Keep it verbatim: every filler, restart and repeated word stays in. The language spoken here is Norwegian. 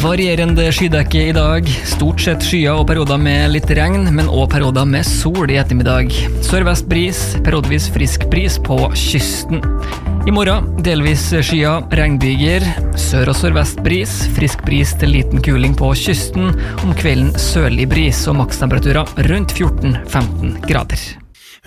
Varierende skydekke i dag, stort sett skyer og perioder med litt regn, men også perioder med sol i ettermiddag. Sørvest bris, periodvis frisk bris på kysten. I morgen delvis skyer, regnbyger, sør- og sørvest bris, frisk bris til liten kuling på kysten, om kvelden sørlig bris og makstemperaturer rundt fjorten til femten grader.